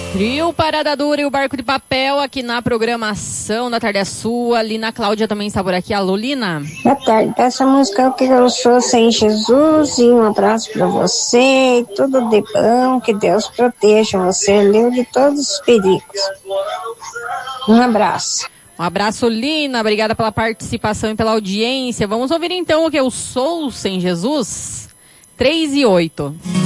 Trio Parada Dura e o Barco de Papel aqui na programação da Tarde é Sua. Lina Cláudia também está por aqui. Alô, Lina. Boa tarde. Essa música é o que eu sou sem Jesus. E um abraço para você. Tudo de bom. Que Deus proteja você. Livre de todos os perigos. Um abraço. Um abraço, Lina. Obrigada pela participação e pela audiência. Vamos ouvir então o que eu sou sem Jesus? 3 e 8.